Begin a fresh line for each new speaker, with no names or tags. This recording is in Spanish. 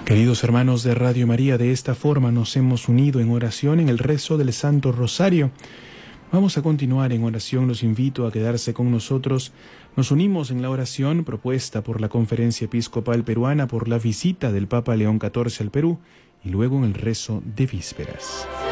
Queridos hermanos de Radio María, de esta forma nos hemos unido en oración en el rezo del Santo Rosario. Vamos a continuar en oración, los invito a quedarse con nosotros. Nos unimos en la oración propuesta por la Conferencia Episcopal Peruana por la visita del Papa León XIV al Perú y luego en el rezo de vísperas.